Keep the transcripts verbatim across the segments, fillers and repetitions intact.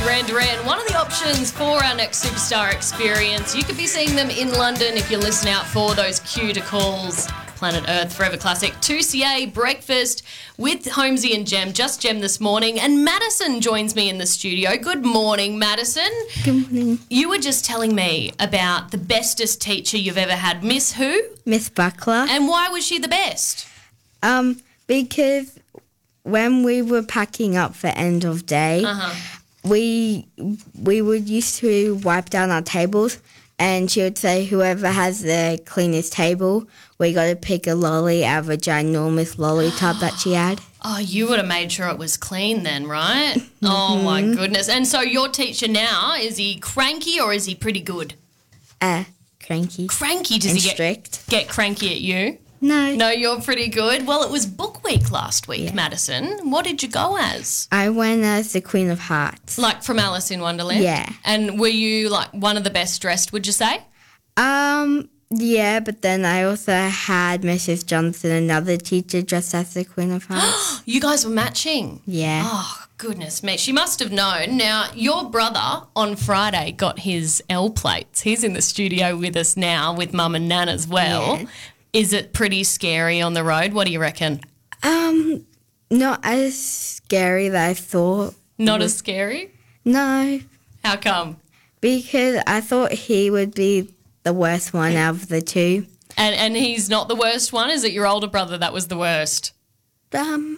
Duran Duran, one of the options for our next Superstar experience. You could be seeing them in London if you listen out for those cue to calls. Planet Earth, Forever Classic, two C A, breakfast with Holmesy and Jem, just Jem this morning. And Madison joins me in the studio. Good morning, Madison. Good morning. You were just telling me about the bestest teacher you've ever had. Miss who? Miss Buckler. And why was she the best? Um, because when we were packing up for end of day, Uh-huh. we we would used to wipe down our tables, and she would say, whoever has the cleanest table, we got to pick a lolly out of a ginormous lolly tub that she had. Oh, you would have made sure it was clean then, right? Mm-hmm. Oh, my goodness. And so your teacher now, is he cranky or is he pretty good? Uh, cranky. Cranky? Does and he get, strict. get cranky at you? No. No, you're pretty good. Well, it was book week last week, Yeah. Madison. What did you go as? I went as the Queen of Hearts. Like from Alice in Wonderland? Yeah. And were you like one of the best dressed, would you say? Um, yeah, but then I also had Missus Johnson, another teacher, dressed as the Queen of Hearts. You guys were matching? Yeah. Oh, goodness me. She must have known. Now, your brother on Friday got his L plates. He's in the studio with us now with Mum and Nan as well. Yeah. Is it pretty scary on the road? What do you reckon? Um, not as scary that I thought. Not as scary? No, How come? because I thought he would be the worst one out of the two. And and he's not the worst one? Is it your older brother that was the worst? Um,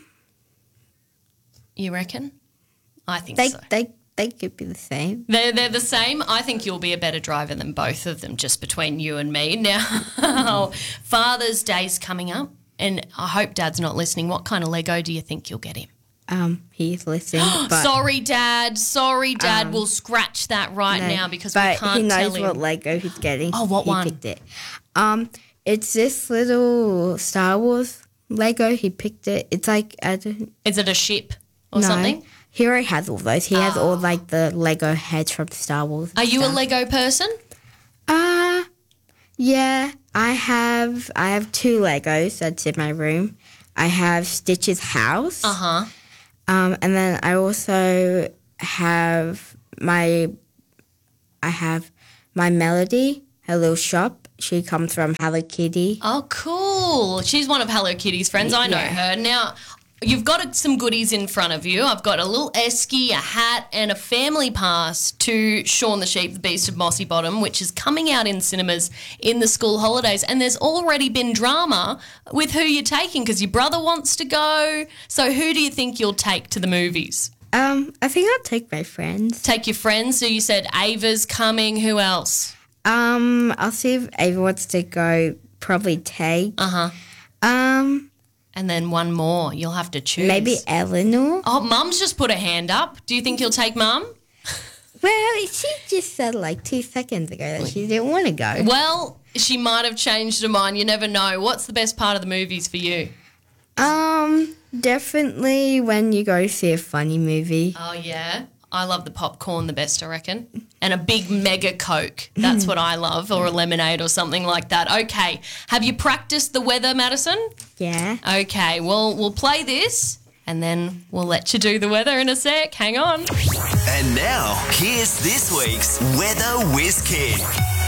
You reckon? I think they so. they they could be the same. They're, they're the same. I think you'll be a better driver than both of them, just between you and me. Now, Father's Day's coming up, and I hope Dad's not listening. What kind of Lego do you think you'll get him? Um, he's listening, but Sorry, Dad. Sorry, Dad. Um, we'll scratch that right no, now because but we can't he tell knows him. what Lego he's getting. Oh, what he one? Picked it. Um, it's this little Star Wars Lego. He picked it. It's like I don't Is it a ship or no. something? He already has all those. He has all like the Lego heads from Star Wars. and Are you a stuff. Lego person? Uh yeah. I have I have two Legos that's in my room. I have Stitch's house. Uh-huh. Um, and then I also have my I have my Melody, her little shop. She comes from Hello Kitty. Oh, cool. She's one of Hello Kitty's friends. I know Yeah. her. Now, you've got some goodies in front of you. I've got a little esky, a hat, and a family pass to Shaun the Sheep, the Beast of Mossy Bottom, which is coming out in cinemas in the school holidays. And there's already been drama with who you're taking because your brother wants to go. So who do you think you'll take to the movies? Um, I think I'll take my friends. Take your friends. So you said Ava's coming. Who else? Um, I'll see if Ava wants to go. Probably take. Uh-huh. Um, And then one more. You'll have to choose. maybe Eleanor. Oh, Mum's just put her hand up. Do you think you'll take Mum? Well, she just said like two seconds ago that she didn't want to go. Well, she might have changed her mind. You never know. What's the best part of the movies for you? Um, definitely when you go see a funny movie. Oh, yeah. I love the popcorn the best, I reckon. And a big mega Coke. That's what I love. Or a lemonade or something like that. Okay. Have you practiced the weather, Madison? Yeah. Okay. Well, we'll play this and then we'll let you do the weather in a sec. Hang on. And now, here's this week's Weather Whiz Kid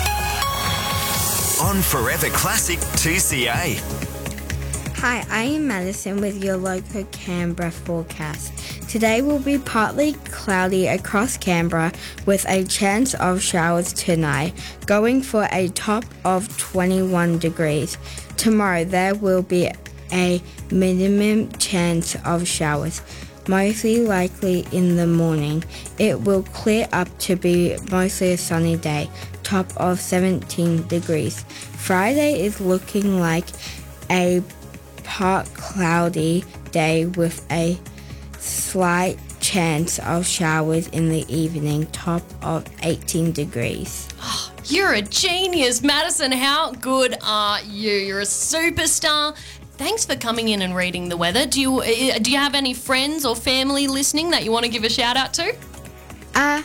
on Forever Classic two C A. Hi, I am Madison with your local Canberra forecast. Today will be partly cloudy across Canberra with a chance of showers tonight, going for a top of twenty-one degrees. Tomorrow there will be a minimum chance of showers, mostly likely in the morning. It will clear up to be mostly a sunny day, top of seventeen degrees. Friday is looking like a part cloudy day with a slight chance of showers in the evening, top of eighteen degrees. You're a genius, Madison. How good are you? You're a superstar. Thanks for coming in and reading the weather. Do you uh, do you have any friends or family listening that you want to give a shout out to? Uh,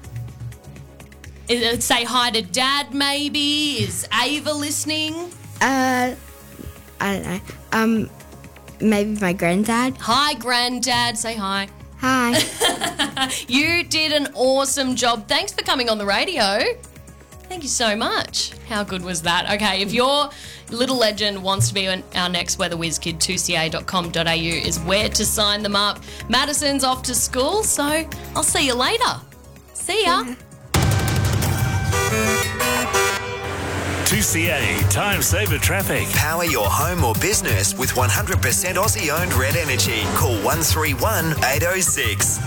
Is it, say hi to Dad, maybe. Is Ava listening? uh, I don't know. Um, maybe my granddad. Hi, Granddad. Say hi. Hi. Hi. You did an awesome job. Thanks for coming on the radio. Thank you so much. How good was that? Okay, if your little legend wants to be our next Weather Whiz Kid, two c a dot com dot a u is where to sign them up. Madison's off to school, so I'll see you later. See ya. Yeah. two C A Time Saver Traffic. Power your home or business with one hundred percent Aussie-owned Red Energy. Call one three one, eight oh six.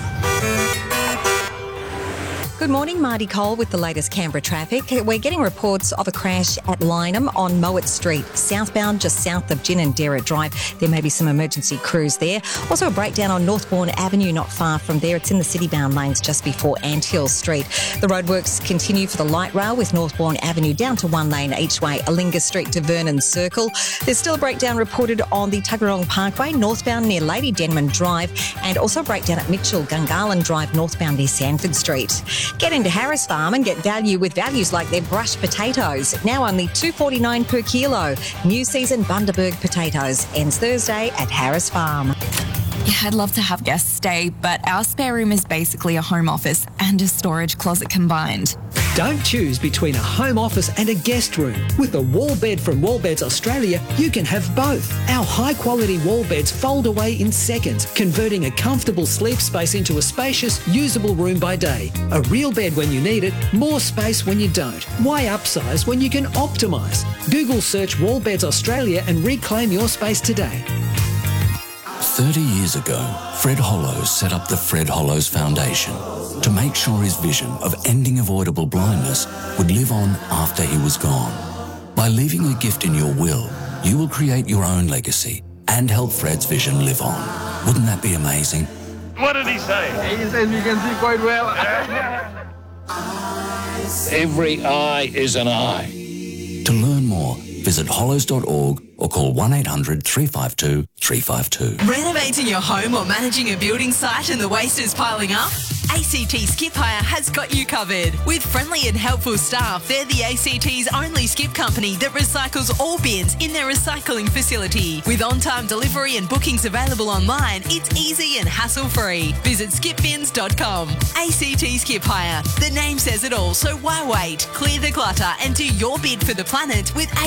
Good morning, Marty Cole with the latest Canberra traffic. We're getting reports of a crash at Lynham on Mowat Street, southbound just south of Ginninderra Drive. There may be some emergency crews there. Also a breakdown on Northbourne Avenue not far from there. It's in the city-bound lanes just before Anthill Street. The roadworks continue for the light rail with Northbourne Avenue down to one lane each way, Alinga Street to Vernon Circle. There's still a breakdown reported on the Tuggeranong Parkway northbound near Lady Denman Drive, and also a breakdown at Mitchell Gungahlin Drive northbound near Sanford Street. Get into Harris Farm and get value with values like their brushed potatoes. Now only two dollars forty-nine per kilo. New season Bundaberg potatoes ends Thursday at Harris Farm. Yeah, I'd love to have guests stay, but our spare room is basically a home office and a storage closet combined. Don't choose between a home office and a guest room. With the wall bed from Wallbeds Australia, you can have both. Our high-quality wall beds fold away in seconds, converting a comfortable sleep space into a spacious, usable room by day. A real bed when you need it, more space when you don't. Why upsize when you can optimise? Google search Wallbeds Australia and reclaim your space today. thirty years ago, Fred Hollows set up the Fred Hollows Foundation to make sure his vision of ending avoidable blindness would live on after he was gone. By leaving a gift in your will, you will create your own legacy and help Fred's vision live on. Wouldn't that be amazing? What did he say? He says you can see quite well. Every eye is an eye. To learn more, visit hollows dot org or call one eight hundred, three five two, three five two. Renovating your home or managing a building site and the waste is piling up? A C T Skip Hire has got you covered. With friendly and helpful staff, they're the A C T's only skip company that recycles all bins in their recycling facility. With on-time delivery and bookings available online, it's easy and hassle-free. Visit skip bins dot com. A C T Skip Hire. The name says it all, so why wait? Clear the clutter and do your bid for the planet with A